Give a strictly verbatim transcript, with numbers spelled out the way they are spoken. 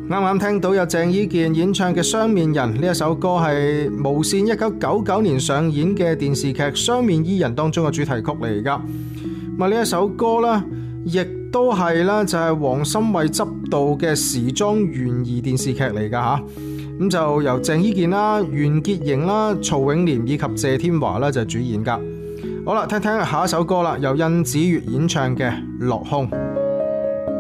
啱啱聽到有鄭伊健演唱嘅《雙面人》，呢一首歌係無綫一九九九年上演嘅電視劇《雙面伊人》當中嘅主題曲嚟噶。咁啊呢一首歌呢，亦都係啦，就係黃心慧執導嘅時裝懸疑電視劇嚟噶吓。咁就由鄭伊健啦、袁潔瑩啦、曹永廉以及謝天華啦就主演噶。好啦，聽聽下一首歌啦，由甄子越演唱嘅《落空》。